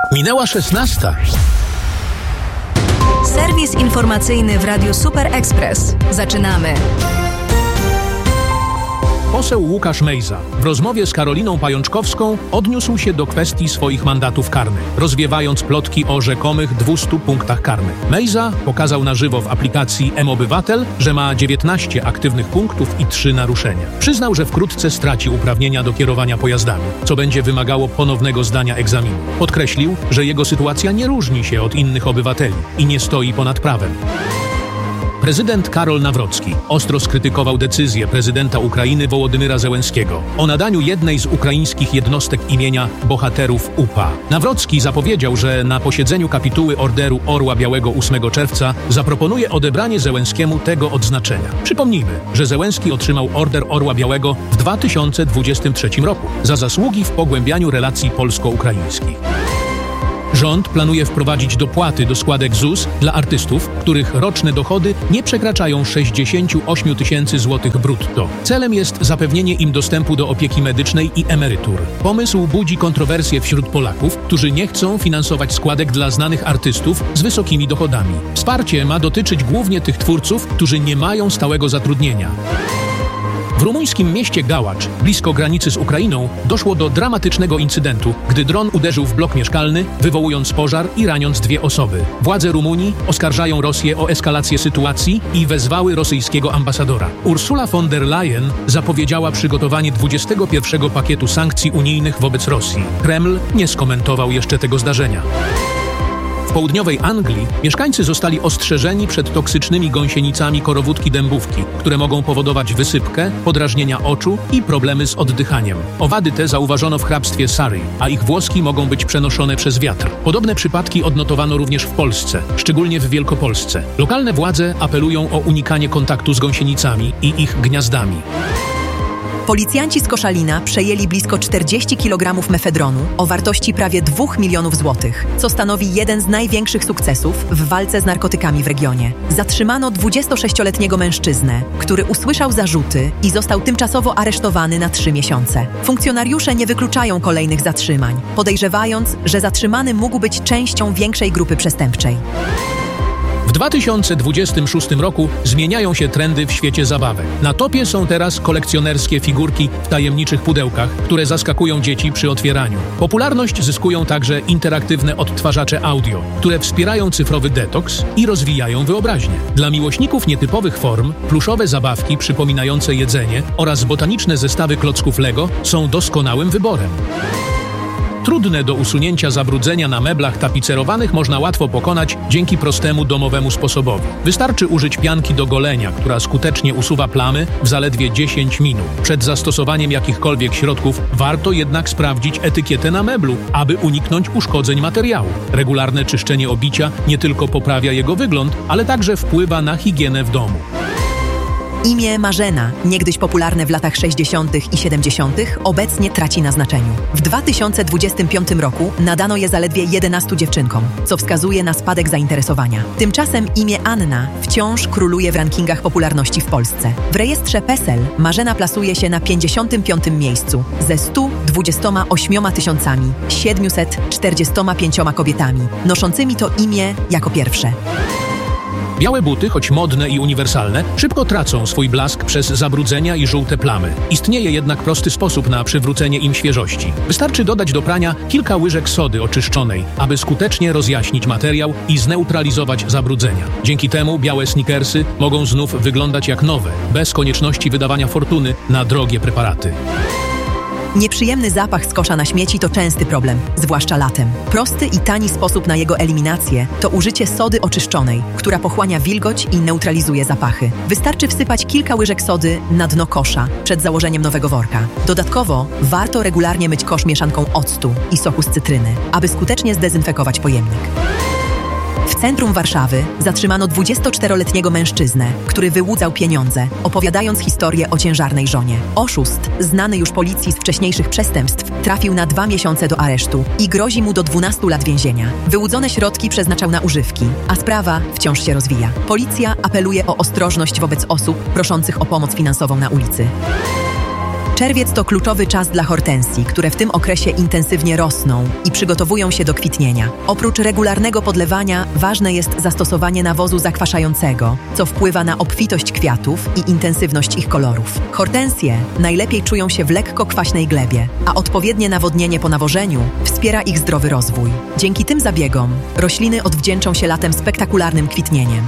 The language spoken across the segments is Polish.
Minęła 16. Serwis informacyjny w Radiu Super Express. Zaczynamy. Poseł Łukasz Mejza w rozmowie z Karoliną Pajączkowską odniósł się do kwestii swoich mandatów karnych, rozwiewając plotki o rzekomych 200 punktach karnych. Mejza pokazał na żywo w aplikacji mObywatel, że ma 19 aktywnych punktów i 3 naruszenia. Przyznał, że wkrótce straci uprawnienia do kierowania pojazdami, co będzie wymagało ponownego zdania egzaminu. Podkreślił, że jego sytuacja nie różni się od innych obywateli i nie stoi ponad prawem. Prezydent Karol Nawrocki ostro skrytykował decyzję prezydenta Ukrainy Wołodymyra Zełenskiego o nadaniu jednej z ukraińskich jednostek imienia bohaterów UPA. Nawrocki zapowiedział, że na posiedzeniu kapituły Orderu Orła Białego 8 czerwca zaproponuje odebranie Zełenskiemu tego odznaczenia. Przypomnijmy, że Zełenski otrzymał Order Orła Białego w 2023 roku za zasługi w pogłębianiu relacji polsko-ukraińskich. Rząd planuje wprowadzić dopłaty do składek ZUS dla artystów, których roczne dochody nie przekraczają 68 000 złotych brutto. Celem jest zapewnienie im dostępu do opieki medycznej i emerytur. Pomysł budzi kontrowersje wśród Polaków, którzy nie chcą finansować składek dla znanych artystów z wysokimi dochodami. Wsparcie ma dotyczyć głównie tych twórców, którzy nie mają stałego zatrudnienia. W rumuńskim mieście Gałacz, blisko granicy z Ukrainą, doszło do dramatycznego incydentu, gdy dron uderzył w blok mieszkalny, wywołując pożar i raniąc 2 osoby. Władze Rumunii oskarżają Rosję o eskalację sytuacji i wezwały rosyjskiego ambasadora. Ursula von der Leyen zapowiedziała przygotowanie 21 pakietu sankcji unijnych wobec Rosji. Kreml nie skomentował jeszcze tego zdarzenia. W południowej Anglii mieszkańcy zostali ostrzeżeni przed toksycznymi gąsienicami korowódki dębówki, które mogą powodować wysypkę, podrażnienia oczu i problemy z oddychaniem. Owady te zauważono w hrabstwie Surrey, a ich włoski mogą być przenoszone przez wiatr. Podobne przypadki odnotowano również w Polsce, szczególnie w Wielkopolsce. Lokalne władze apelują o unikanie kontaktu z gąsienicami i ich gniazdami. Policjanci z Koszalina przejęli blisko 40 kg mefedronu o wartości prawie 2 milionów złotych, co stanowi jeden z największych sukcesów w walce z narkotykami w regionie. Zatrzymano 26-letniego mężczyznę, który usłyszał zarzuty i został tymczasowo aresztowany na 3 miesiące. Funkcjonariusze nie wykluczają kolejnych zatrzymań, podejrzewając, że zatrzymany mógł być częścią większej grupy przestępczej. W 2026 roku zmieniają się trendy w świecie zabawek. Na topie są teraz kolekcjonerskie figurki w tajemniczych pudełkach, które zaskakują dzieci przy otwieraniu. Popularność zyskują także interaktywne odtwarzacze audio, które wspierają cyfrowy detoks i rozwijają wyobraźnię. Dla miłośników nietypowych form, pluszowe zabawki przypominające jedzenie oraz botaniczne zestawy klocków Lego są doskonałym wyborem. Trudne do usunięcia zabrudzenia na meblach tapicerowanych można łatwo pokonać dzięki prostemu domowemu sposobowi. Wystarczy użyć pianki do golenia, która skutecznie usuwa plamy w zaledwie 10 minut. Przed zastosowaniem jakichkolwiek środków warto jednak sprawdzić etykietę na meblu, aby uniknąć uszkodzeń materiału. Regularne czyszczenie obicia nie tylko poprawia jego wygląd, ale także wpływa na higienę w domu. Imię Marzena, niegdyś popularne w latach 60. i 70., obecnie traci na znaczeniu. W 2025 roku nadano je zaledwie 11 dziewczynkom, co wskazuje na spadek zainteresowania. Tymczasem imię Anna wciąż króluje w rankingach popularności w Polsce. W rejestrze PESEL Marzena plasuje się na 55. miejscu ze 128 745 kobietami, noszącymi to imię jako pierwsze. Białe buty, choć modne i uniwersalne, szybko tracą swój blask przez zabrudzenia i żółte plamy. Istnieje jednak prosty sposób na przywrócenie im świeżości. Wystarczy dodać do prania kilka łyżek sody oczyszczonej, aby skutecznie rozjaśnić materiał i zneutralizować zabrudzenia. Dzięki temu białe sneakersy mogą znów wyglądać jak nowe, bez konieczności wydawania fortuny na drogie preparaty. Nieprzyjemny zapach z kosza na śmieci to częsty problem, zwłaszcza latem. Prosty i tani sposób na jego eliminację to użycie sody oczyszczonej, która pochłania wilgoć i neutralizuje zapachy. Wystarczy wsypać kilka łyżek sody na dno kosza przed założeniem nowego worka. Dodatkowo warto regularnie myć kosz mieszanką octu i soku z cytryny, aby skutecznie zdezynfekować pojemnik. W centrum Warszawy zatrzymano 24-letniego mężczyznę, który wyłudzał pieniądze, opowiadając historię o ciężarnej żonie. Oszust, znany już policji z wcześniejszych przestępstw, trafił na 2 miesiące do aresztu i grozi mu do 12 lat więzienia. Wyłudzone środki przeznaczał na używki, a sprawa wciąż się rozwija. Policja apeluje o ostrożność wobec osób proszących o pomoc finansową na ulicy. Czerwiec to kluczowy czas dla hortensji, które w tym okresie intensywnie rosną i przygotowują się do kwitnienia. Oprócz regularnego podlewania ważne jest zastosowanie nawozu zakwaszającego, co wpływa na obfitość kwiatów i intensywność ich kolorów. Hortensje najlepiej czują się w lekko kwaśnej glebie, a odpowiednie nawodnienie po nawożeniu wspiera ich zdrowy rozwój. Dzięki tym zabiegom rośliny odwdzięczą się latem spektakularnym kwitnieniem.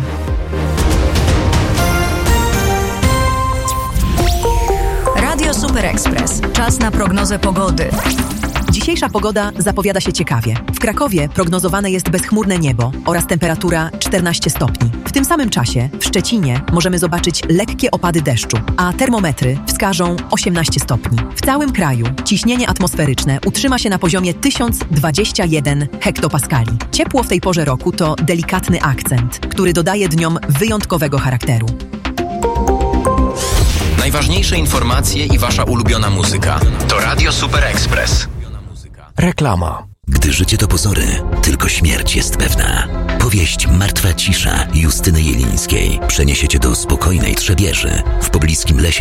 Radio Super Express. Czas na prognozę pogody. Dzisiejsza pogoda zapowiada się ciekawie. W Krakowie prognozowane jest bezchmurne niebo oraz temperatura 14 stopni. W tym samym czasie w Szczecinie możemy zobaczyć lekkie opady deszczu, a termometry wskażą 18 stopni. W całym kraju ciśnienie atmosferyczne utrzyma się na poziomie 1021 hektopaskali. Ciepło w tej porze roku to delikatny akcent, który dodaje dniom wyjątkowego charakteru. Najważniejsze informacje i wasza ulubiona muzyka to Radio Super Express. Reklama. Gdy życie to pozory, tylko śmierć jest pewna. Powieść Martwa cisza Justyny Jelińskiej przeniesie cię do spokojnej Trzebieży w pobliskim lesie